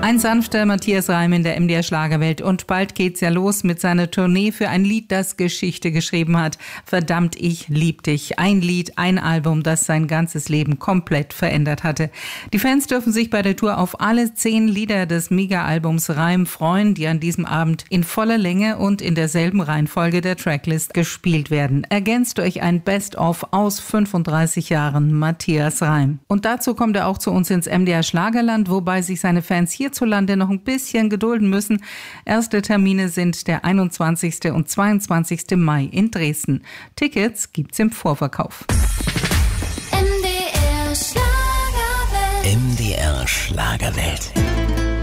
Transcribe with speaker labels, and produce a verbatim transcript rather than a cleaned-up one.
Speaker 1: Ein sanfter Matthias Reim in der M D R Schlagerwelt und bald geht's ja los mit seiner Tournee für ein Lied, das Geschichte geschrieben hat. Verdammt, ich lieb dich. Ein Lied, ein Album, das sein ganzes Leben komplett verändert hatte. Die Fans dürfen sich bei der Tour auf alle zehn Lieder des Mega-Albums Reim freuen, die an diesem Abend in voller Länge und in derselben Reihenfolge der Tracklist gespielt werden. Ergänzt durch ein Best-of aus fünfunddreißig Jahren Matthias Reim. Und dazu kommt er auch zu uns ins M D R Schlagerland, wobei sich seine Fans hierzulande noch ein bisschen gedulden müssen. Erste Termine sind der einundzwanzigsten und zweiundzwanzigsten Mai in Dresden. Tickets gibt's im Vorverkauf.
Speaker 2: M D R Schlagerwelt.
Speaker 3: M D R Schlagerwelt.